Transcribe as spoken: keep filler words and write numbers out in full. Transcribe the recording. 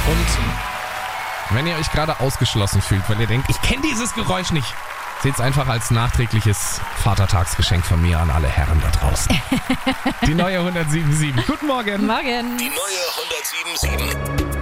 Und wenn ihr euch gerade ausgeschlossen fühlt, weil ihr denkt, ich kenne dieses Geräusch nicht, seht es einfach als nachträgliches Vatertagsgeschenk von mir an alle Herren da draußen. Die neue hundertsieben Komma sieben. Guten Morgen. Morgen. Die neue hundertsieben Komma sieben.